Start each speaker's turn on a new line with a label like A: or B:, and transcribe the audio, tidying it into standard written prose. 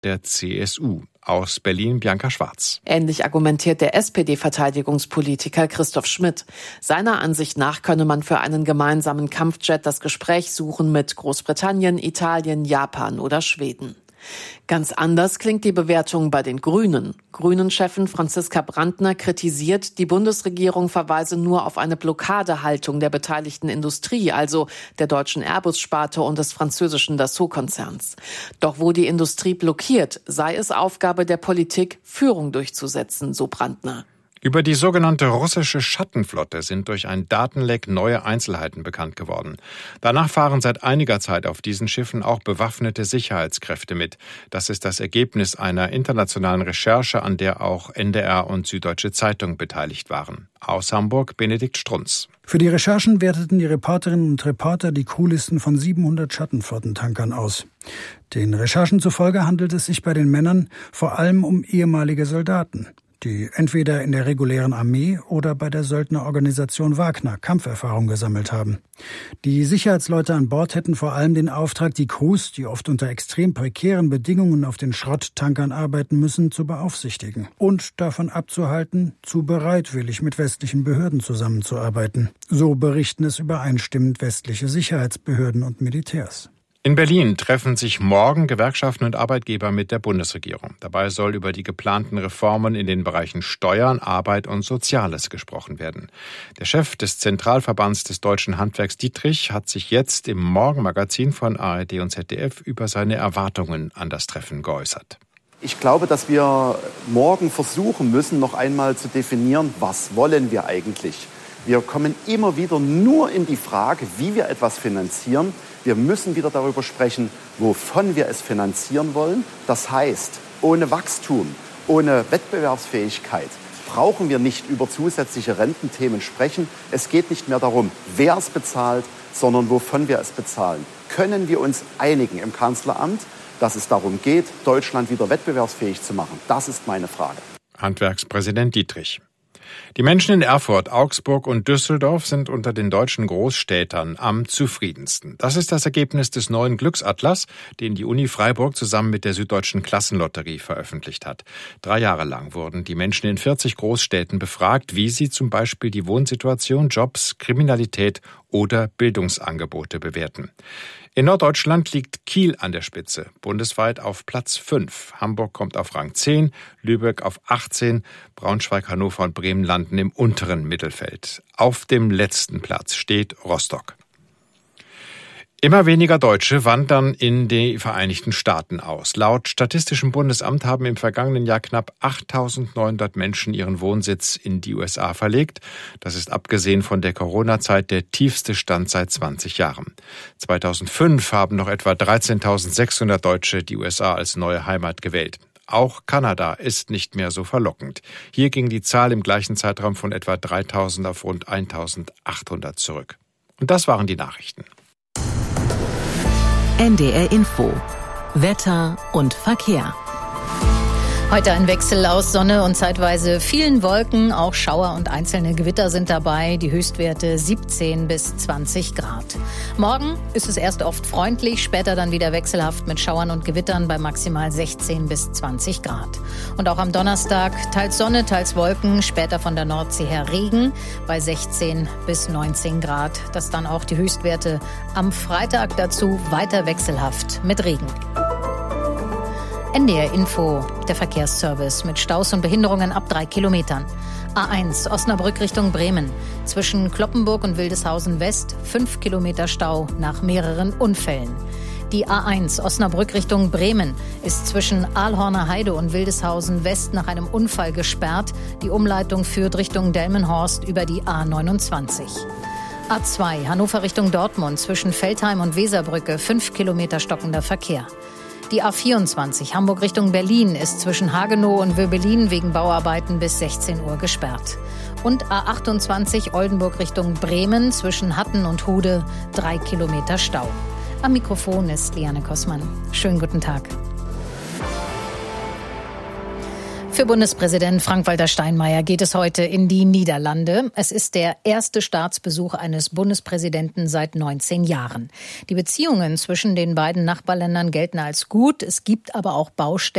A: der CSU. Aus Berlin Bianca Schwarz.
B: Ähnlich argumentiert der SPD-Verteidigungspolitiker Christoph Schmidt. Seiner Ansicht nach könne man für einen gemeinsamen Kampfjet das Gespräch suchen mit Großbritannien, Italien, Japan oder Schweden. Ganz anders klingt die Bewertung bei den Grünen. Grünen-Chefin Franziska Brandner kritisiert, die Bundesregierung verweise nur auf eine Blockadehaltung der beteiligten Industrie, also der deutschen Airbus-Sparte und des französischen Dassault-Konzerns. Doch wo die Industrie blockiert, sei es Aufgabe der Politik, Führung durchzusetzen, so Brandner.
A: Über die sogenannte russische Schattenflotte sind durch ein Datenleck neue Einzelheiten bekannt geworden. Danach fahren seit einiger Zeit auf diesen Schiffen auch bewaffnete Sicherheitskräfte mit. Das ist das Ergebnis einer internationalen Recherche, an der auch NDR und Süddeutsche Zeitung beteiligt waren. Aus Hamburg Benedikt Strunz.
C: Für die Recherchen werteten die Reporterinnen und Reporter die Crewlisten von 700 Schattenflottentankern aus. Den Recherchen zufolge handelt es sich bei den Männern vor allem um ehemalige Soldaten, die entweder in der regulären Armee oder bei der Söldnerorganisation Wagner Kampferfahrung gesammelt haben. Die Sicherheitsleute an Bord hätten vor allem den Auftrag, die Crews, die oft unter extrem prekären Bedingungen auf den Schrotttankern arbeiten müssen, zu beaufsichtigen und davon abzuhalten, zu bereitwillig mit westlichen Behörden zusammenzuarbeiten. So berichten es übereinstimmend westliche Sicherheitsbehörden und Militärs.
A: In Berlin treffen sich morgen Gewerkschaften und Arbeitgeber mit der Bundesregierung. Dabei soll über die geplanten Reformen in den Bereichen Steuern, Arbeit und Soziales gesprochen werden. Der Chef des Zentralverbands des Deutschen Handwerks, Dietrich, hat sich jetzt im Morgenmagazin von ARD und ZDF über seine Erwartungen an das Treffen geäußert.
D: Ich glaube, dass wir morgen versuchen müssen, noch einmal zu definieren, was wollen wir eigentlich. Wir kommen immer wieder nur in die Frage, wie wir etwas finanzieren. Wir müssen wieder darüber sprechen, wovon wir es finanzieren wollen. Das heißt, ohne Wachstum, ohne Wettbewerbsfähigkeit brauchen wir nicht über zusätzliche Rententhemen sprechen. Es geht nicht mehr darum, wer es bezahlt, sondern wovon wir es bezahlen. Können wir uns einigen im Kanzleramt, dass es darum geht, Deutschland wieder wettbewerbsfähig zu machen? Das ist meine Frage.
A: Handwerkspräsident Dietrich. Die Menschen in Erfurt, Augsburg und Düsseldorf sind unter den deutschen Großstädtern am zufriedensten. Das ist das Ergebnis des neuen Glücksatlas, den die Uni Freiburg zusammen mit der Süddeutschen Klassenlotterie veröffentlicht hat. 3 Jahre lang wurden die Menschen in 40 Großstädten befragt, wie sie zum Beispiel die Wohnsituation, Jobs, Kriminalität oder Bildungsangebote bewerten. In Norddeutschland liegt Kiel an der Spitze, bundesweit auf Platz 5. Hamburg kommt auf Rang 10, Lübeck auf 18, Braunschweig, Hannover und Bremen landen im unteren Mittelfeld. Auf dem letzten Platz steht Rostock. Immer weniger Deutsche wandern in die Vereinigten Staaten aus. Laut Statistischem Bundesamt haben im vergangenen Jahr knapp 8.900 Menschen ihren Wohnsitz in die USA verlegt. Das ist abgesehen von der Corona-Zeit der tiefste Stand seit 20 Jahren. 2005 haben noch etwa 13.600 Deutsche die USA als neue Heimat gewählt. Auch Kanada ist nicht mehr so verlockend. Hier ging die Zahl im gleichen Zeitraum von etwa 3.000 auf rund 1.800 zurück. Und das waren die Nachrichten.
E: NDR Info. Wetter und Verkehr. Heute ein Wechsel aus Sonne und zeitweise vielen Wolken. Auch Schauer und einzelne Gewitter sind dabei. Die Höchstwerte 17 bis 20 Grad. Morgen ist es erst oft freundlich, später dann wieder wechselhaft mit Schauern und Gewittern bei maximal 16 bis 20 Grad. Und auch am Donnerstag teils Sonne, teils Wolken, später von der Nordsee her Regen bei 16 bis 19 Grad. Das dann auch die Höchstwerte am Freitag, dazu weiter wechselhaft mit Regen. NDR Info, der Verkehrsservice mit Staus und Behinderungen ab 3 Kilometern. A1 Osnabrück Richtung Bremen. Zwischen Kloppenburg und Wildeshausen West 5 Kilometer Stau nach mehreren Unfällen. Die A1 Osnabrück Richtung Bremen ist zwischen Aalhorner Heide und Wildeshausen West nach einem Unfall gesperrt. Die Umleitung führt Richtung Delmenhorst über die A29. A2 Hannover Richtung Dortmund zwischen Veltheim und Weserbrücke 5 Kilometer stockender Verkehr. Die A24 Hamburg Richtung Berlin ist zwischen Hagenow und Wöbelin wegen Bauarbeiten bis 16 Uhr gesperrt. Und A28 Oldenburg Richtung Bremen zwischen Hatten und Hude 3 Kilometer Stau. Am Mikrofon ist Liane Kossmann. Schönen guten Tag. Für Bundespräsident Frank-Walter Steinmeier geht es heute in die Niederlande. Es ist der erste Staatsbesuch eines Bundespräsidenten seit 19 Jahren. Die Beziehungen zwischen den beiden Nachbarländern gelten als gut. Es gibt aber auch Baustellen.